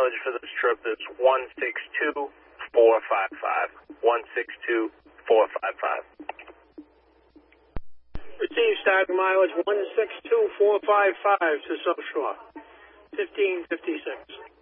mileage for this trip is 162,455. 162,455. Receive starting mileage 162,455 to South Shore. 1556.